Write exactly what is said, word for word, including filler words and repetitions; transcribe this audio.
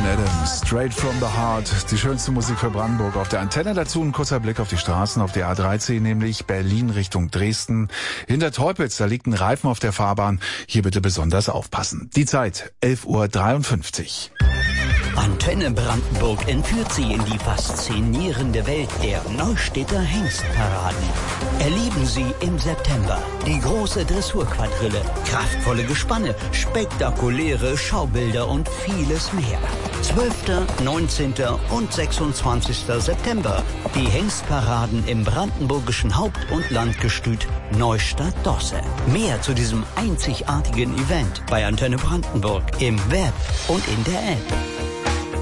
Bryan Adams, Straight from the Heart, die schönste Musik für Brandenburg auf der Antenne. Dazu ein kurzer Blick auf die Straßen auf der A dreizehn, nämlich Berlin Richtung Dresden. Hinter Teupitz, da liegt ein Reifen auf der Fahrbahn. Hier bitte besonders aufpassen. Die Zeit, elf Uhr dreiundfünfzig. Antenne Brandenburg entführt Sie in die faszinierende Welt der Neustädter Hengstparaden. Erleben Sie im September die große Dressurquadrille, kraftvolle Gespanne, spektakuläre Schaubilder und vieles mehr. zwölfter, neunzehnter und sechsundzwanzigster September. Die Hengstparaden im brandenburgischen Haupt- und Landgestüt Neustadt-Dosse. Mehr zu diesem einzigartigen Event bei Antenne Brandenburg im Web und in der App.